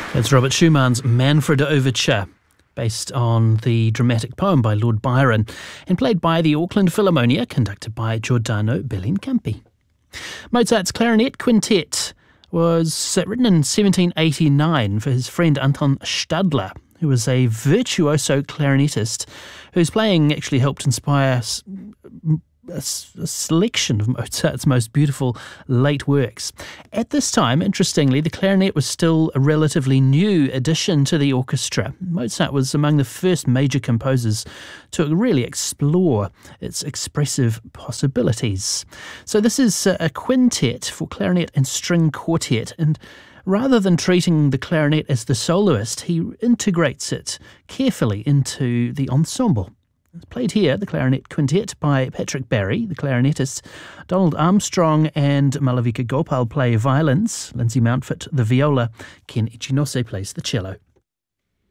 It's Robert Schumann's Manfred Overture, based on the dramatic poem by Lord Byron and played by the Auckland Philharmonia, conducted by Giordano Bellincampi. Mozart's clarinet quintet was written in 1789 for his friend Anton Stadler, who was a virtuoso clarinetist whose playing actually helped inspire a selection of Mozart's most beautiful late works. At this time, interestingly, the clarinet was still a relatively new addition to the orchestra. Mozart was among the first major composers to really explore its expressive possibilities. So this is a quintet for clarinet and string quartet, and rather than treating the clarinet as the soloist, he integrates it carefully into the ensemble. It's played here, the clarinet quintet, by Patrick Barry, the clarinetist. Donald Armstrong and Malavika Gopal play violins. Lindsay Mountfort, the viola. Ken Ichinose plays the cello.